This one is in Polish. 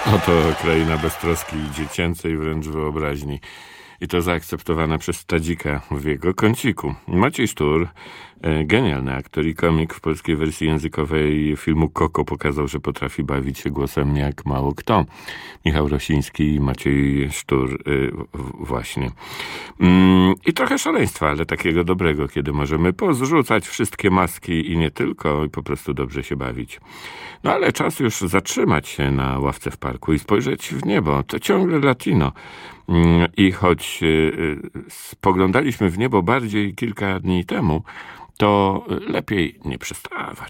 Oto kraina beztroski i dziecięcej wręcz wyobraźni. I to zaakceptowane przez Tadzika w jego kąciku. Maciej Sztur, genialny aktor i komik, w polskiej wersji językowej filmu Koko pokazał, że potrafi bawić się głosem jak mało kto. Michał Rosiński i Maciej Sztur właśnie. I trochę szaleństwa, ale takiego dobrego, kiedy możemy pozrzucać wszystkie maski i nie tylko, i po prostu dobrze się bawić. No ale czas już zatrzymać się na ławce w parku i spojrzeć w niebo. To ciągle latino. I choć spoglądaliśmy w niebo bardziej kilka dni temu, to lepiej nie przestawać.